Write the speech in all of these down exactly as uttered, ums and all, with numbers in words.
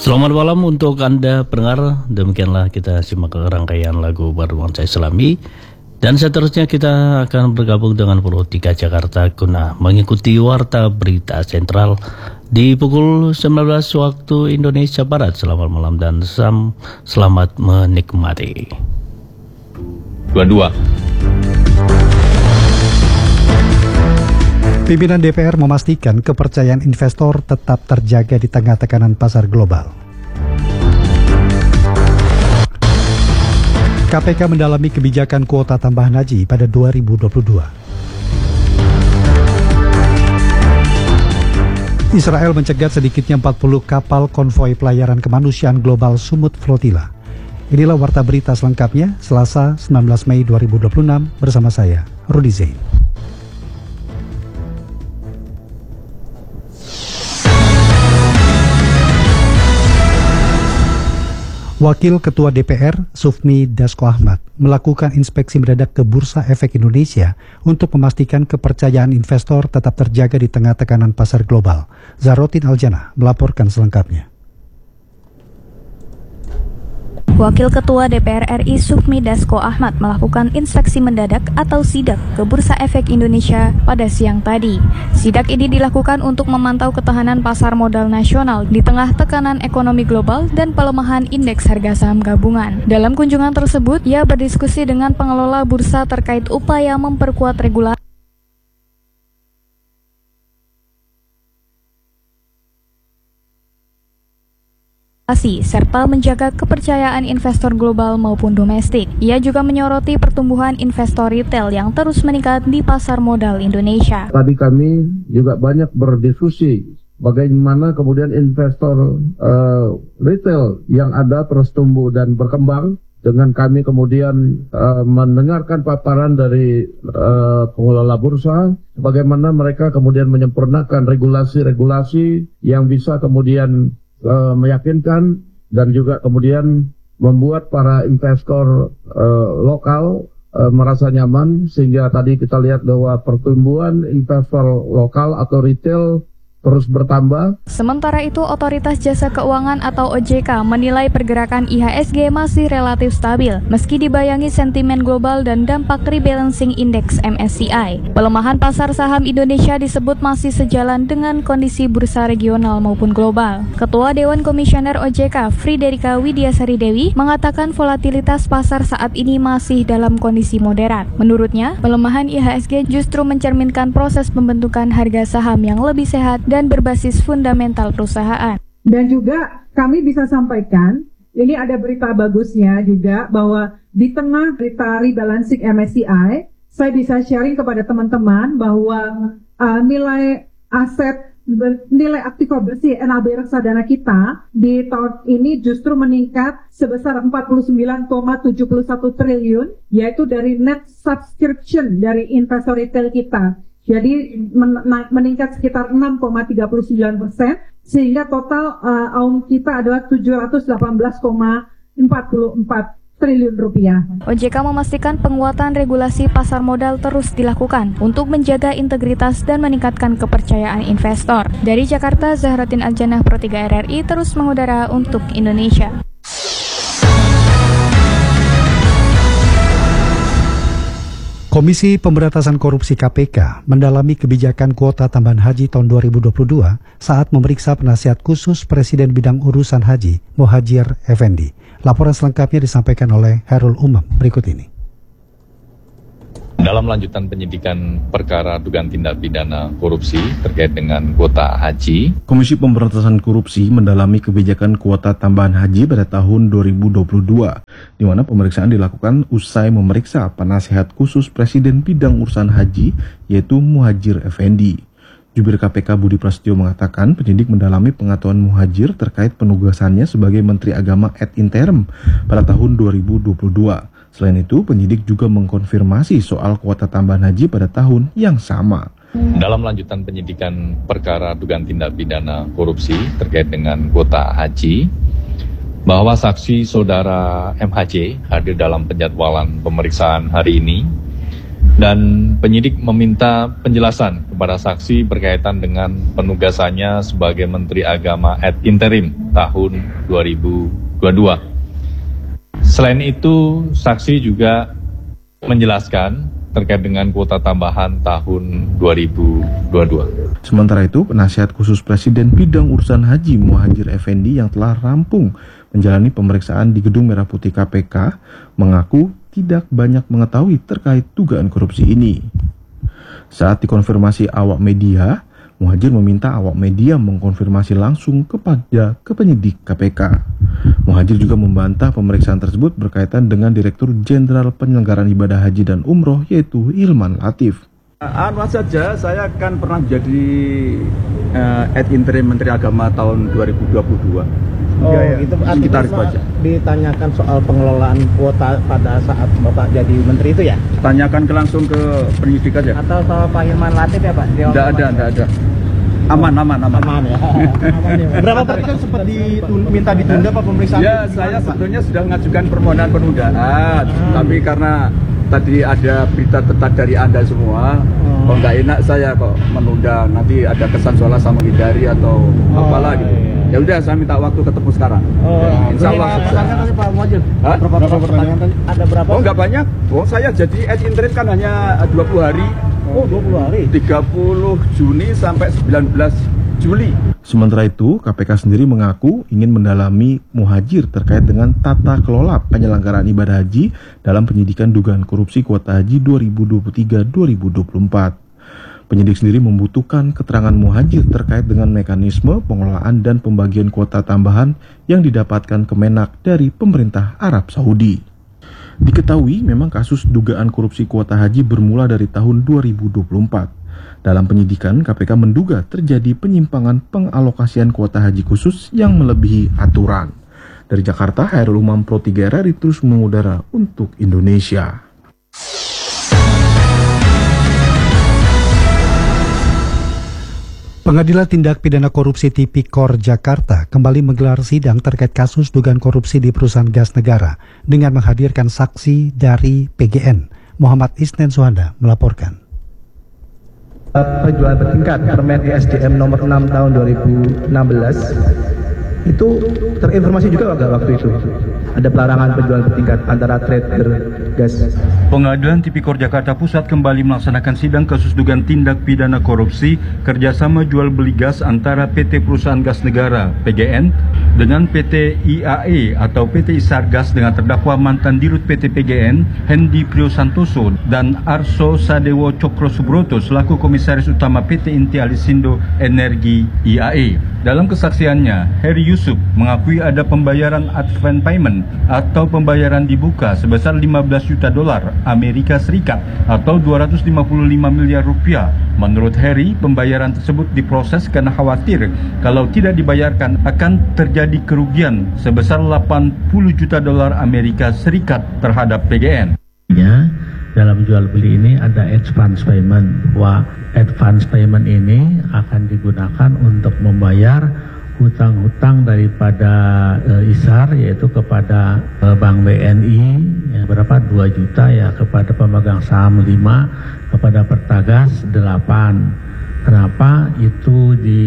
Selamat malam untuk Anda pendengar. Demikianlah kita simak rangkaian lagu baru Nuansa Islami. Dan seterusnya kita akan bergabung dengan Puro tiga Jakarta guna mengikuti Warta Berita Sentral di pukul sembilan belas waktu Indonesia Barat. Selamat malam dan sam, selamat menikmati. Dua-dua. Pimpinan D P R memastikan kepercayaan investor tetap terjaga di tengah tekanan pasar global. K P K mendalami kebijakan kuota tambahan haji pada dua ribu dua puluh dua. Israel mencegat sedikitnya empat puluh kapal konvoi pelayaran kemanusiaan global Sumut Flotilla. Inilah warta berita selengkapnya Selasa sembilan belas Mei dua ribu dua puluh enam bersama saya, Rudi Zain. Wakil Ketua D P R, Sufmi Dasko Ahmad, melakukan inspeksi mendadak ke Bursa Efek Indonesia untuk memastikan kepercayaan investor tetap terjaga di tengah tekanan pasar global. Zarotin Aljana melaporkan selengkapnya. Wakil Ketua D P R R I Sufmi Dasko Ahmad melakukan inspeksi mendadak atau sidak ke Bursa Efek Indonesia pada siang tadi. Sidak ini dilakukan untuk memantau ketahanan pasar modal nasional di tengah tekanan ekonomi global dan pelemahan indeks harga saham gabungan. Dalam kunjungan tersebut, ia berdiskusi dengan pengelola bursa terkait upaya memperkuat regulasi serta menjaga kepercayaan investor global maupun domestik. Ia juga menyoroti pertumbuhan investor retail yang terus meningkat di pasar modal Indonesia. Tadi kami juga banyak berdiskusi bagaimana kemudian investor uh, retail yang ada terus tumbuh dan berkembang, dengan kami kemudian uh, mendengarkan paparan dari uh, pengelola bursa, bagaimana mereka kemudian menyempurnakan regulasi-regulasi yang bisa kemudian Uh, meyakinkan dan juga kemudian membuat para investor uh, lokal uh, merasa nyaman, sehingga tadi kita lihat bahwa pertumbuhan investor lokal atau retail terus bertambah. Sementara itu, Otoritas Jasa Keuangan atau O J K menilai pergerakan I H S G masih relatif stabil meski dibayangi sentimen global dan dampak rebalancing index M S C I. Pelemahan pasar saham Indonesia disebut masih sejalan dengan kondisi bursa regional maupun global. Ketua Dewan Komisioner O J K, Friderika Widiasari Dewi, mengatakan volatilitas pasar saat ini masih dalam kondisi moderat. Menurutnya, pelemahan I H S G justru mencerminkan proses pembentukan harga saham yang lebih sehat dan berbasis fundamental perusahaan. Dan juga kami bisa sampaikan, ini ada berita bagusnya juga, bahwa di tengah berita rebalancing M S C I, saya bisa sharing kepada teman-teman bahwa uh, nilai aset, nilai aktiva bersih N A B reksadana kita di tahun ini justru meningkat sebesar empat puluh sembilan koma tujuh satu triliun, yaitu dari net subscription dari investor retail kita. Jadi meningkat sekitar enam koma tiga sembilan persen, sehingga total uh, A U M kita adalah tujuh ratus delapan belas koma empat empat triliun rupiah. O J K memastikan penguatan regulasi pasar modal terus dilakukan untuk menjaga integritas dan meningkatkan kepercayaan investor. Dari Jakarta, Zahratin Aljanah, Pro tiga R R I terus mengudara untuk Indonesia. Komisi Pemberantasan Korupsi K P K mendalami kebijakan kuota tambahan haji tahun dua ribu dua puluh dua saat memeriksa penasihat khusus Presiden bidang urusan haji, Muhajir Effendi. Laporan selengkapnya disampaikan oleh Hairul Umam berikut ini. Dalam lanjutan penyidikan perkara dugaan tindak pidana korupsi terkait dengan kuota haji, Komisi Pemberantasan Korupsi mendalami kebijakan kuota tambahan haji pada tahun dua ribu dua puluh dua, di mana pemeriksaan dilakukan usai memeriksa penasihat khusus Presiden bidang urusan haji, yaitu Muhajir Effendi. Jubir K P K Budi Prasetyo mengatakan penyidik mendalami pengetahuan Muhajir terkait penugasannya sebagai Menteri Agama ad interim pada tahun dua ribu dua puluh dua. Selain itu, penyidik juga mengkonfirmasi soal kuota tambahan haji pada tahun yang sama. Dalam lanjutan penyidikan perkara dugaan tindak pidana korupsi terkait dengan kuota haji, bahwa saksi saudara M H J hadir dalam penjadwalan pemeriksaan hari ini Dan penyidik meminta penjelasan kepada saksi berkaitan dengan penugasannya sebagai Menteri Agama ad interim tahun dua ribu dua puluh dua. Selain itu, saksi juga menjelaskan terkait dengan kuota tambahan tahun dua ribu dua puluh dua. Sementara itu, penasihat khusus Presiden bidang urusan haji Muhadjir Effendi yang telah rampung menjalani pemeriksaan di Gedung Merah Putih K P K mengaku tidak banyak mengetahui terkait dugaan korupsi ini. Saat dikonfirmasi awak media, Muhadjir meminta awak media mengkonfirmasi langsung kepada ke penyidik K P K. Muhadjir juga membantah pemeriksaan tersebut berkaitan dengan Direktur Jenderal Penyelenggaraan Ibadah Haji dan Umroh yaitu Ilman Latif. Anu saja, saya kan pernah jadi uh, ad interim Menteri Agama tahun dua ribu dua puluh dua. Oh, ya, ya. Itu artinya Pak ditanyakan soal pengelolaan kuota pada saat Bapak jadi menteri itu ya? Tanyakan ke langsung ke penyidik aja. Atau soal Pak Ilman Latif ya Pak? Tidak ada, tidak ada. Aman, aman, aman. Aman ya. Aman ya. Berapa kali kan sempat diminta ditunda Pak pemeriksaan? Ya, saya sebetulnya sudah mengajukan permohonan penundaan, hmm. tapi karena tadi ada berita tetap dari Anda semua, hmm. kok nggak enak saya kok menunda, nanti ada kesan seolah sama menghindari atau oh, apalah gitu. Iya. Ya udah, saya minta waktu ketemu sekarang. Oh, ya, insya Allah sukses. Tadi Pak Muhadjir. Berapa, berapa pertanyaan tadi? Ada berapa? Oh, nggak banyak. Oh, saya jadi ad interim kan hanya dua puluh hari. Oh, dua puluh hari. tiga puluh Juni sampai sembilan belas Juli. Sementara itu, K P K sendiri mengaku ingin mendalami Muhadjir terkait dengan tata kelola penyelenggaraan ibadah haji dalam penyidikan dugaan korupsi kuota haji dua ribu dua puluh tiga dua ribu dua puluh empat. Penyidik sendiri membutuhkan keterangan Muhadjir terkait dengan mekanisme pengelolaan dan pembagian kuota tambahan yang didapatkan Kemenak dari pemerintah Arab Saudi. Diketahui memang kasus dugaan korupsi kuota haji bermula dari tahun dua ribu dua puluh empat. Dalam penyidikan, K P K menduga terjadi penyimpangan pengalokasian kuota haji khusus yang melebihi aturan. Dari Jakarta, Hairul Umam Pro tiga R R I terus mengudara untuk Indonesia. Pengadilan Tindak Pidana Korupsi Tipikor Jakarta kembali menggelar sidang terkait kasus dugaan korupsi di perusahaan gas negara dengan menghadirkan saksi dari P G N. Muhammad Isnen Suhanda melaporkan. Penjualan bertingkat Permen E S D M nomor enam tahun dua ribu enam belas itu terinformasi juga nggak waktu itu ada pelarangan penjualan bertingkat antara trader gas. Pengadilan Tipikor Jakarta Pusat kembali melaksanakan sidang kasus dugaan tindak pidana korupsi kerjasama jual beli gas antara P T Perusahaan Gas Negara P G N dengan P T I A E atau P T Isargas dengan terdakwa mantan Dirut P T P G N Hendi Priyosantoso dan Arso Sadewo Cokro Subroto selaku Komisaris Utama P T Inti Alisindo Energi I A E. Dalam kesaksiannya, Heri Yusuf mengakui ada pembayaran advance payment atau pembayaran dibuka sebesar lima belas juta dolar Amerika Serikat atau dua ratus lima puluh lima miliar rupiah. Menurut Heri, pembayaran tersebut diproses karena khawatir kalau tidak dibayarkan akan terjadi kerugian sebesar delapan puluh juta dolar Amerika Serikat terhadap P G N. Ya, dalam jual beli ini ada advance payment. Wah, advance payment ini akan digunakan untuk membayar hutang-hutang daripada uh, I S A R yaitu kepada uh, Bank B N I ya, berapa dua juta ya, kepada pemegang saham lima, kepada Pertagas delapan. Kenapa itu di,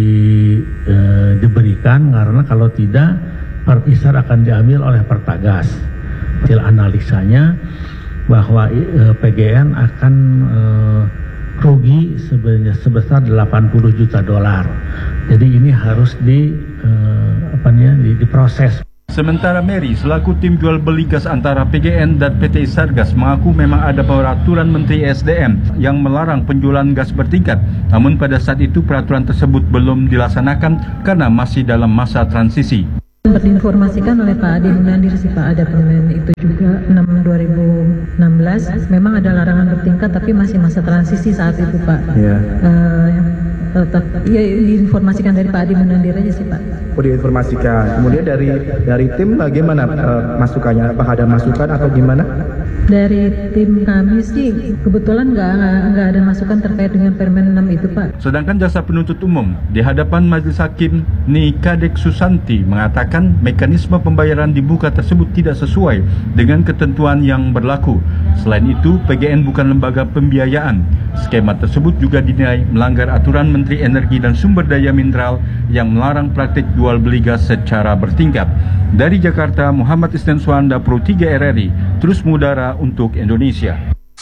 uh, diberikan? Karena kalau tidak I S A R akan diambil oleh Pertagas. Hasil analisanya bahwa uh, P G N akan uh, rugi sebesar delapan puluh juta dolar. Jadi ini harus di uh, apa nih, di, diproses. Sementara Mary selaku tim jual beli gas antara P G N dan P T Isargas mengaku memang ada peraturan Menteri S D M yang melarang penjualan gas bertingkat. Namun pada saat itu peraturan tersebut belum dilaksanakan karena masih dalam masa transisi. Sempat diinformasikan oleh Pak Adi Munandir sih Pak, ada permen itu juga enam dua ribu enam belas memang ada larangan bertingkat tapi masih masa transisi saat itu Pak. Yeah. Uh, tetap ya diinformasikan dari Pak Adi Munandir aja sih Pak. Oh, diinformasikan. Kemudian dari dari tim bagaimana uh, masukannya? Apakah ada masukan atau gimana? Dari tim kami sih kebetulan nggak nggak ada masukan terkait dengan Permen enam itu Pak. Sedangkan jaksa penuntut umum di hadapan Majelis Hakim Nikadek Susanti mengatakan mekanisme pembayaran dibuka tersebut tidak sesuai dengan ketentuan yang berlaku. Selain itu, P G N bukan lembaga pembiayaan. Skema tersebut juga dinilai melanggar aturan Menteri Energi dan Sumber Daya Mineral yang melarang praktik jual beli gas secara bertingkat. Dari Jakarta, Muhammad Isnan Suanda, Pro tiga R R I, terus mengudara untuk Indonesia.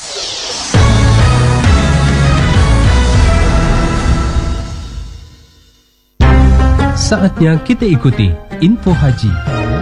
Saatnya kita ikuti Info Haji.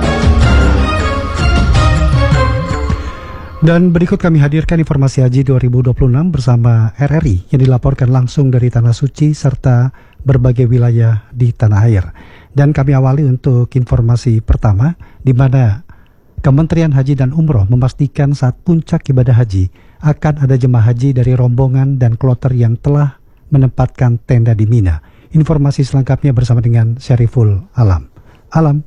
Dan berikut kami hadirkan informasi haji dua ribu dua puluh enam bersama R R I yang dilaporkan langsung dari Tanah Suci serta berbagai wilayah di tanah air. Dan kami awali untuk informasi pertama, di mana Kementerian Haji dan Umroh memastikan saat puncak ibadah haji akan ada jemaah haji dari rombongan dan kloter yang telah menempatkan tenda di Mina. Informasi selengkapnya bersama dengan Syariful Alam. Alam.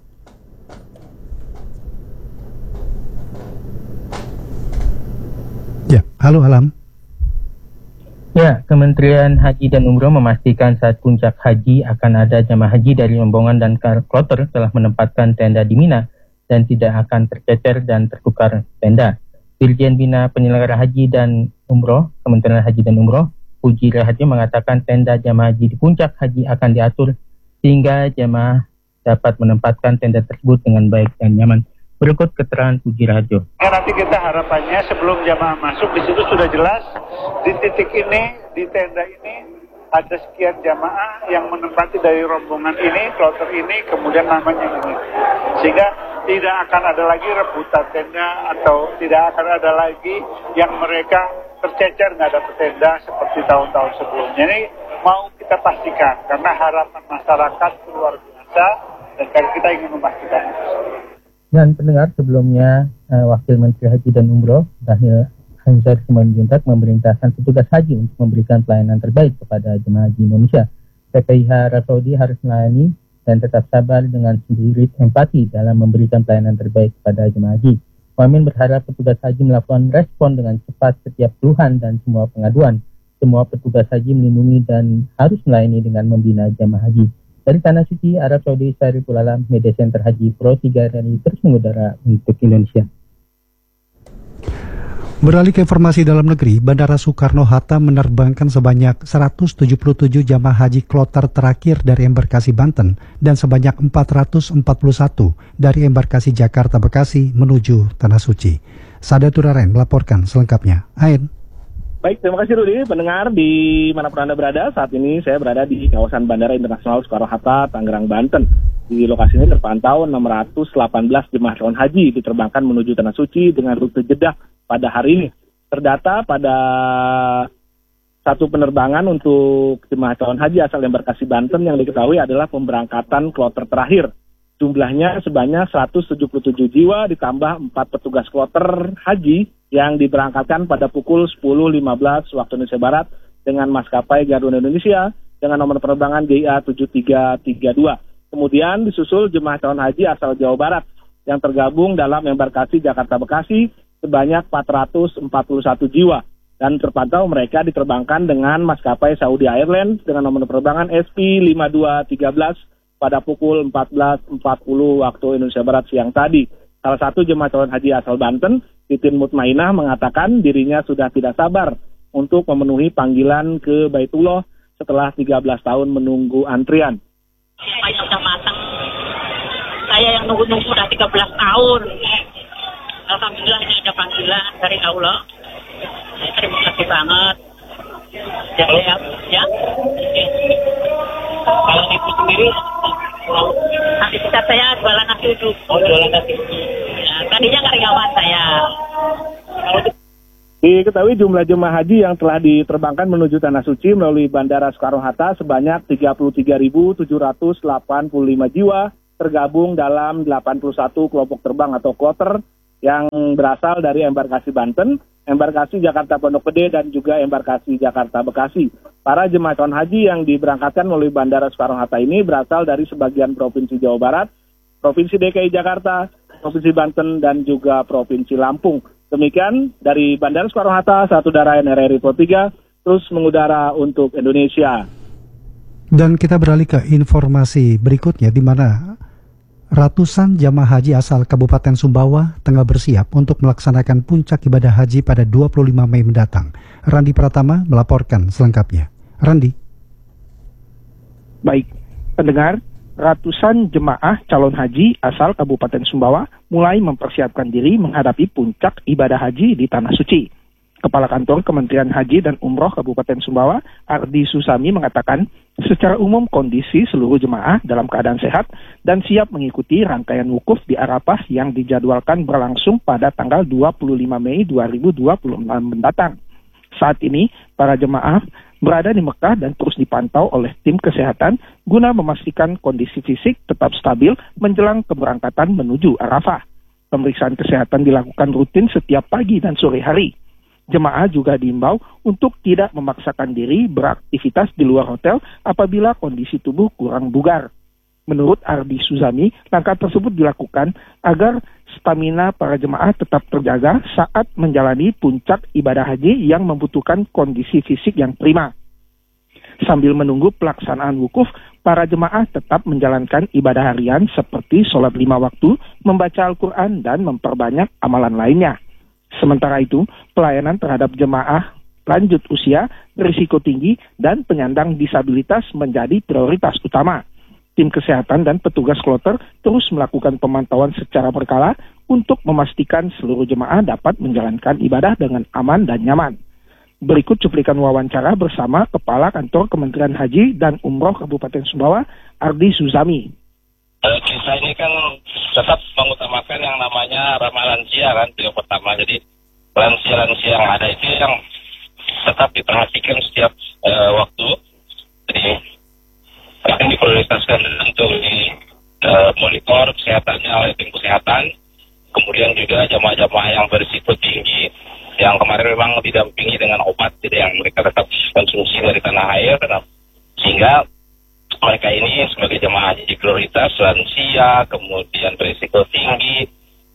Ya, halo Alam. Ya, Kementerian Haji dan Umroh memastikan saat puncak haji akan ada jemaah haji dari rombongan dan kloter telah menempatkan tenda di Mina dan tidak akan tercecer dan tertukar tenda. Dirjen Bina Penyelenggara Haji dan Umroh, Kementerian Haji dan Umroh, Puji Raharjo mengatakan tenda jemaah haji di puncak haji akan diatur sehingga jemaah dapat menempatkan tenda tersebut dengan baik dan nyaman. Berikut keterangan Puji Raharjo. Ya, nanti kita harapannya sebelum jamaah masuk di situ sudah jelas di titik ini, di tenda ini ada sekian jamaah yang menempati dari rombongan ini, kloter ini, kemudian namanya ini. Sehingga tidak akan ada lagi rebutan tenda atau tidak akan ada lagi yang mereka tercecer nggak ada tenda seperti tahun-tahun sebelumnya. Ini mau kita pastikan karena harapan masyarakat luar biasa dan kita ingin memastikan itu. Dan pendengar, sebelumnya uh, Wakil Menteri Haji dan Umroh Dhanil Anzar Simanjuntak memerintahkan petugas haji untuk memberikan pelayanan terbaik kepada jemaah haji Indonesia. P P I H Arab Saudi harus melayani dan tetap sabar dengan spirit empati dalam memberikan pelayanan terbaik kepada jemaah haji. Wamen berharap petugas haji melakukan respon dengan cepat setiap keluhan dan semua pengaduan. Semua petugas haji melindungi dan harus melayani dengan membina jemaah haji. Dari Tanah Suci, Arab Saudi, Syariful Alam, Media Center Haji Pro tiga R R I terus mengudara untuk Indonesia. Beralih ke informasi dalam negeri, Bandara Soekarno-Hatta menerbangkan sebanyak seratus tujuh puluh tujuh jamaah haji kloter terakhir dari embarkasi Banten dan sebanyak empat ratus empat puluh satu dari embarkasi Jakarta Bekasi menuju Tanah Suci. Sadatur Aren melaporkan selengkapnya. Ain. Baik, terima kasih Rudi. Pendengar di manapun Anda berada, saat ini saya berada di kawasan Bandara Internasional Soekarno-Hatta, Tangerang, Banten. Di lokasi ini terpantau enam ratus delapan belas jemaah calon haji diterbangkan menuju Tanah Suci dengan rute Jeddah pada hari ini. Terdata pada satu penerbangan untuk jemaah calon haji asal embarkasi Banten yang diketahui adalah pemberangkatan kloter terakhir. Jumlahnya sebanyak seratus tujuh puluh tujuh jiwa ditambah empat petugas kloter haji yang diberangkatkan pada pukul sepuluh lima belas waktu Indonesia Barat dengan maskapai Garuda Indonesia dengan nomor penerbangan G I A tujuh tiga tiga dua. Kemudian disusul jemaah calon haji asal Jawa Barat yang tergabung dalam embarkasi Jakarta Bekasi sebanyak empat ratus empat puluh satu jiwa. Dan terpantau mereka diterbangkan dengan maskapai Saudi Airlines dengan nomor penerbangan S P lima dua tiga belas pada pukul empat belas empat puluh waktu Indonesia Barat siang tadi. Salah satu jemaah calon haji asal Banten, Titin Mutmainah, mengatakan dirinya sudah tidak sabar untuk memenuhi panggilan ke Baitullah setelah tiga belas tahun menunggu antrian. Saya sudah matang. Saya yang nunggu-nunggu sudah tiga belas tahun. Alhamdulillah ini ada panggilan dari Allah. Terima kasih banget. Ya, ya, ya. Kalau ibu sendiri, nanti bisa saya jualan nasi uduk. Oh, jualan nasi uduk. Ya, tadinya karyawan saya. Diketahui jumlah jemaah haji yang telah diterbangkan menuju Tanah Suci melalui Bandara Soekarno-Hatta sebanyak tiga puluh tiga ribu tujuh ratus delapan puluh lima jiwa, tergabung dalam delapan puluh satu kelompok terbang atau kloter yang berasal dari embarkasi Banten embarkasi Jakarta Pondok Gede dan juga embarkasi Jakarta Bekasi. Para jemaah calon haji yang diberangkatkan melalui Bandara Soekarno-Hatta ini berasal dari sebagian Provinsi Jawa Barat, Provinsi D K I Jakarta, Provinsi Banten, dan juga Provinsi Lampung. Demikian dari Bandara Soekarno-Hatta, satu udara N R R I Pro tiga, terus mengudara untuk Indonesia. Dan kita beralih ke informasi berikutnya, di mana ratusan jamaah haji asal Kabupaten Sumbawa tengah bersiap untuk melaksanakan puncak ibadah haji pada dua puluh lima Mei mendatang. Randi Pratama melaporkan selengkapnya. Randi. Baik, pendengar, ratusan jemaah calon haji asal Kabupaten Sumbawa mulai mempersiapkan diri menghadapi puncak ibadah haji di Tanah Suci. Kepala Kantor Kementerian Haji dan Umroh Kabupaten Sumbawa, Ardi Susami, mengatakan secara umum kondisi seluruh jemaah dalam keadaan sehat dan siap mengikuti rangkaian wukuf di Arafah yang dijadwalkan berlangsung pada tanggal dua puluh lima Mei dua ribu dua puluh enam mendatang. Saat ini, para jemaah berada di Mekah dan terus dipantau oleh tim kesehatan guna memastikan kondisi fisik tetap stabil menjelang keberangkatan menuju Arafah. Pemeriksaan kesehatan dilakukan rutin setiap pagi dan sore hari. Jemaah juga diimbau untuk tidak memaksakan diri beraktivitas di luar hotel apabila kondisi tubuh kurang bugar. Menurut Ardi Suzami, langkah tersebut dilakukan agar stamina para jemaah tetap terjaga saat menjalani puncak ibadah haji yang membutuhkan kondisi fisik yang prima. Sambil menunggu pelaksanaan wukuf, para jemaah tetap menjalankan ibadah harian seperti sholat lima waktu, membaca Al-Quran, dan memperbanyak amalan lainnya. Sementara itu, pelayanan terhadap jemaah lanjut usia, berisiko tinggi, dan penyandang disabilitas menjadi prioritas utama. Tim kesehatan dan petugas kloter terus melakukan pemantauan secara berkala untuk memastikan seluruh jemaah dapat menjalankan ibadah dengan aman dan nyaman. Berikut cuplikan wawancara bersama Kepala Kantor Kementerian Haji dan Umroh Kabupaten Sumbawa, Ardi Suzami. Kita ini kan tetap mengutamakan yang namanya ramah lansia kan, yang pertama. Jadi lansia-lansia yang ada itu yang tetap diperhatikan setiap uh, waktu. Jadi akan diprioritaskan untuk di uh, monitor kesehatannya oleh tim kesehatan. Kemudian juga jamaah-jamaah yang berisiko tinggi, yang kemarin memang didampingi dengan obat, jadi yang mereka tetap konsumsi dari tanah air, sehingga mereka ini sebagai jemaah haji prioritas, lansia, kemudian berisiko tinggi.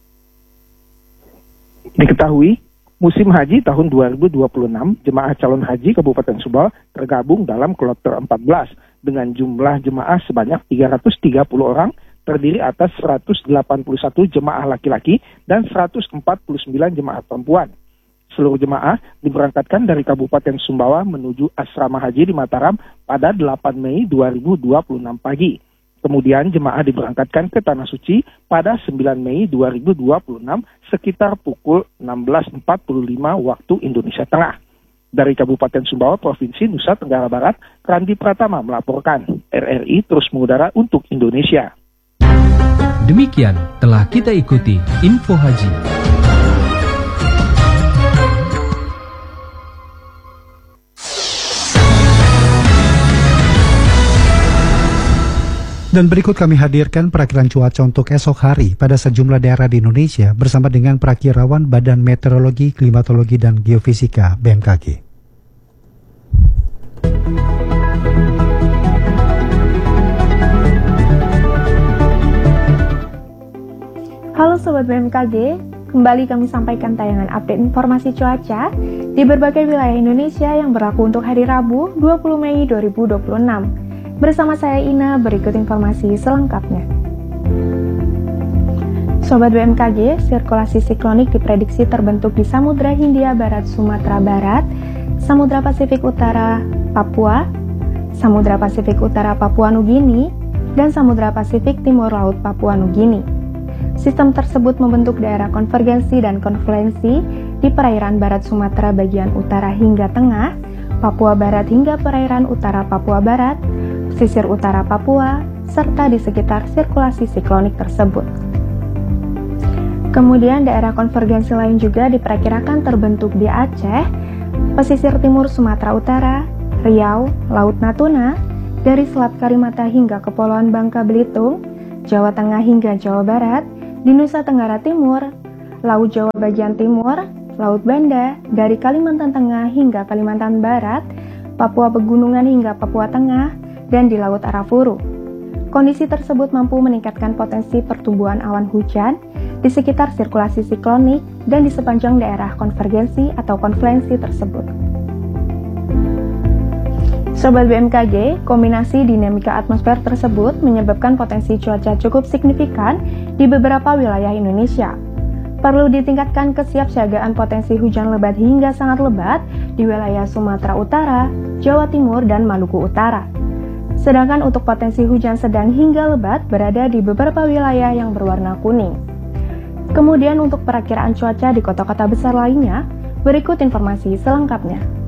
Diketahui, musim haji tahun dua ribu dua puluh enam, jemaah calon haji Kabupaten Sumbawa tergabung dalam kloter empat belas dengan jumlah jemaah sebanyak tiga ratus tiga puluh orang, terdiri atas seratus delapan puluh satu jemaah laki-laki dan seratus empat puluh sembilan jemaah perempuan. Seluruh jemaah diberangkatkan dari Kabupaten Sumbawa menuju Asrama Haji di Mataram pada delapan Mei dua ribu dua puluh enam pagi. Kemudian jemaah diberangkatkan ke Tanah Suci pada sembilan Mei dua ribu dua puluh enam sekitar pukul enam belas empat puluh lima waktu Indonesia Tengah. Dari Kabupaten Sumbawa, Provinsi Nusa Tenggara Barat, Randi Pratama melaporkan. R R I terus mengudara untuk Indonesia. Demikian telah kita ikuti Info Haji. Dan berikut kami hadirkan perakiran cuaca untuk esok hari pada sejumlah daerah di Indonesia bersama dengan perakirawan Badan Meteorologi, Klimatologi, dan Geofisika B M K G. Halo Sobat B M K G, kembali kami sampaikan tayangan update informasi cuaca di berbagai wilayah Indonesia yang berlaku untuk hari Rabu dua puluh Mei dua ribu dua puluh enam. Bersama saya Ina, berikut informasi selengkapnya. Sobat B M K G, sirkulasi siklonik diprediksi terbentuk di Samudra Hindia Barat Sumatera Barat, Samudra Pasifik Utara Papua, Samudra Pasifik Utara Papua Nugini, dan Samudra Pasifik Timur Laut Papua Nugini. Sistem tersebut membentuk daerah konvergensi dan konfluensi di perairan Barat Sumatera bagian utara hingga tengah, Papua Barat hingga perairan utara Papua Barat, pesisir utara Papua, serta di sekitar sirkulasi siklonik tersebut. Kemudian daerah konvergensi lain juga diperkirakan terbentuk di Aceh, pesisir timur Sumatera Utara, Riau, Laut Natuna, dari Selat Karimata hingga Kepulauan Bangka Belitung, Jawa Tengah hingga Jawa Barat, di Nusa Tenggara Timur, Laut Jawa bagian timur, Laut Banda, dari Kalimantan Tengah hingga Kalimantan Barat, Papua Pegunungan hingga Papua Tengah, dan di Laut Arafuru. Kondisi tersebut mampu meningkatkan potensi pertumbuhan awan hujan di sekitar sirkulasi siklonik dan di sepanjang daerah konvergensi atau konfluensi tersebut. Sobat B M K G, kombinasi dinamika atmosfer tersebut menyebabkan potensi cuaca cukup signifikan di beberapa wilayah Indonesia. Perlu ditingkatkan kesiapsiagaan potensi hujan lebat hingga sangat lebat di wilayah Sumatera Utara, Jawa Timur, dan Maluku Utara. Sedangkan untuk potensi hujan sedang hingga lebat berada di beberapa wilayah yang berwarna kuning. Kemudian untuk perakiraan cuaca di kota-kota besar lainnya, berikut informasi selengkapnya.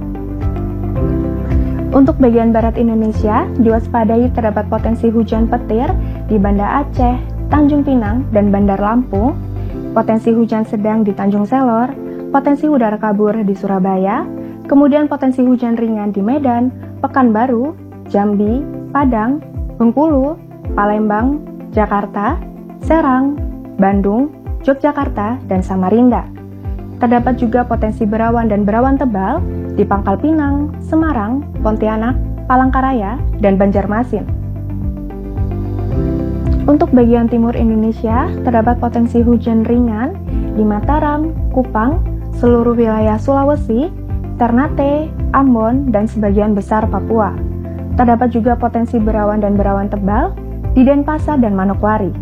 Untuk bagian barat Indonesia, diwaspadai terdapat potensi hujan petir di Banda Aceh, Tanjung Pinang, dan Bandar Lampung, potensi hujan sedang di Tanjung Selor, potensi udara kabur di Surabaya, kemudian potensi hujan ringan di Medan, Pekanbaru, Jambi, Padang, Bengkulu, Palembang, Jakarta, Serang, Bandung, Yogyakarta, dan Samarinda. Terdapat juga potensi berawan dan berawan tebal di Pangkal Pinang, Semarang, Pontianak, Palangkaraya, dan Banjarmasin. Untuk bagian timur Indonesia, terdapat potensi hujan ringan di Mataram, Kupang, seluruh wilayah Sulawesi, Ternate, Ambon, dan sebagian besar Papua. Terdapat juga potensi berawan dan berawan tebal di Denpasar dan Manokwari.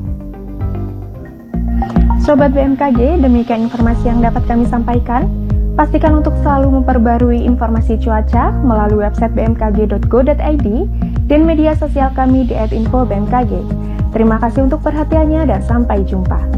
Sobat B M K G, demikian informasi yang dapat kami sampaikan. Pastikan untuk selalu memperbarui informasi cuaca melalui website b m k g dot go dot i d dan media sosial kami di et info b m k g. Terima kasih untuk perhatiannya dan sampai jumpa.